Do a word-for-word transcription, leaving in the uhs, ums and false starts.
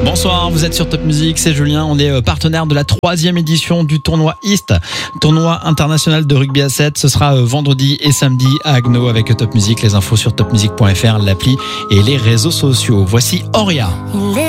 Bonsoir, vous êtes sur Top Music, c'est Julien, on est partenaire de la troisième édition du tournoi East, tournoi international de rugby à sept. Ce sera vendredi et samedi à Haguenau avec Top Music. Les infos sur top music point f r, l'appli et les réseaux sociaux. Voici Auria.